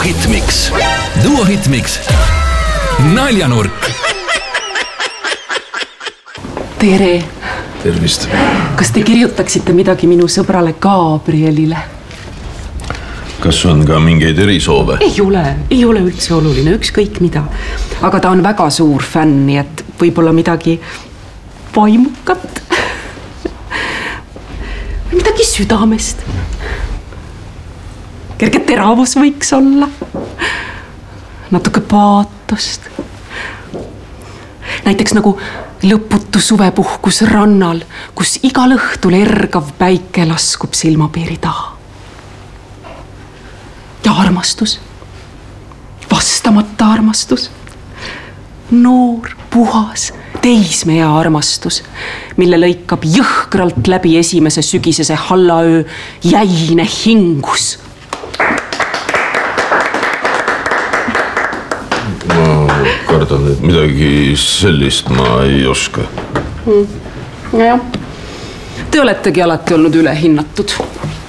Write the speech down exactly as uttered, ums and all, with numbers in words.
Hitmix. Duo Hitmix. Naljanurk. Tere. Tervist. Kas te kirjutaksite midagi minu sõbrale Gabrielile? Kas on ka mingeid erisoove? Ei ole, ei ole üldse oluline, ükskõik mida. Aga ta on väga suur fänn, nii et võib-olla midagi vaimukat. Midagi südamest. Kerge teravus võiks olla. Natuke paatost. Näiteks nagu lõputu suvepuhkus rannal, kus igal õhtul ergav päike laskub silmapiiri taha. Ja armastus. Vastamata armastus. Noor, puhas, teismeja armastus, mille lõikab jõhkralt läbi esimese sügisese hallaöö jäine hingus. Ma kardan, et midagi sellist ma ei oska. Hmm. Ja, ja. Te oletegi alati olnud ülehinnatud.